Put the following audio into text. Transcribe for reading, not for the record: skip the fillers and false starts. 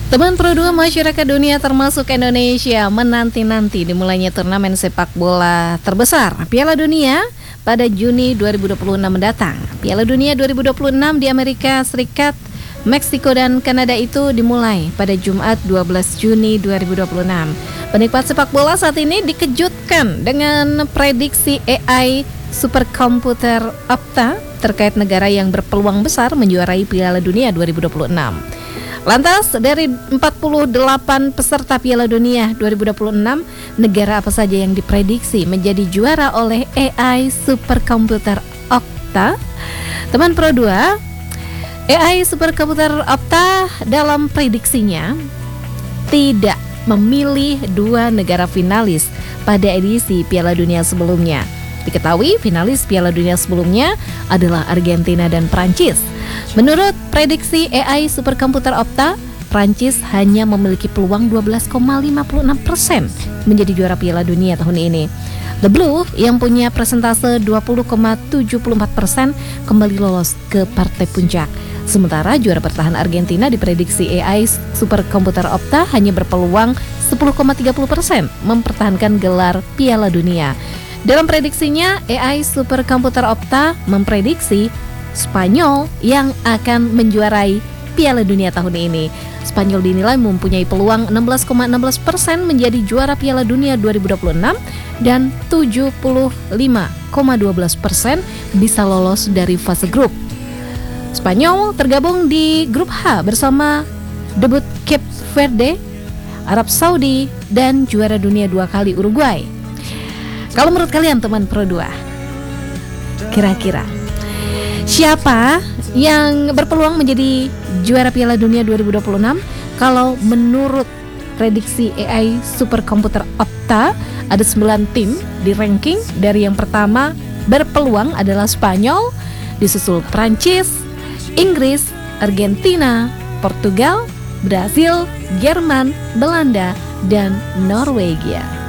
Teman Pro 2 masyarakat dunia termasuk Indonesia menanti-nanti dimulainya turnamen sepak bola terbesar Piala Dunia pada Juni 2026 mendatang. Piala Dunia 2026 di Amerika Serikat, Meksiko dan Kanada itu dimulai pada Jumat 12 Juni 2026. Penikmat sepak bola saat ini dikejutkan dengan prediksi AI superkomputer Opta terkait negara yang berpeluang besar menjuarai Piala Dunia 2026. Lantas, dari 48 peserta Piala Dunia 2026, negara apa saja yang diprediksi menjadi juara oleh AI superkomputer Opta? Teman Pro 2, AI superkomputer Opta dalam prediksinya tidak memilih dua negara finalis pada edisi Piala Dunia sebelumnya. Diketahui finalis Piala Dunia sebelumnya adalah Argentina dan Prancis. Menurut prediksi AI superkomputer Opta, Prancis hanya memiliki peluang 12,56% menjadi juara Piala Dunia tahun ini. The Blue yang punya persentase 20,74% kembali lolos ke partai puncak. Sementara juara bertahan Argentina diprediksi AI superkomputer Opta hanya berpeluang 10,30% mempertahankan gelar Piala Dunia. Dalam prediksinya, AI superkomputer Opta memprediksi Spanyol yang akan menjuarai Piala Dunia tahun ini. Spanyol dinilai mempunyai peluang 16,16% menjadi juara Piala Dunia 2026 dan 75,12% bisa lolos dari fase grup. Spanyol tergabung di grup H bersama debut Cape Verde, Arab Saudi, dan juara dunia 2 kali Uruguay. Kalau menurut kalian teman Pro 2, kira-kira siapa yang berpeluang menjadi juara Piala Dunia 2026? Kalau menurut prediksi AI superkomputer Opta, ada 9 tim di ranking. Dari yang pertama berpeluang adalah Spanyol, disusul Prancis, Inggris, Argentina, Portugal, Brasil, Jerman, Belanda, dan Norwegia.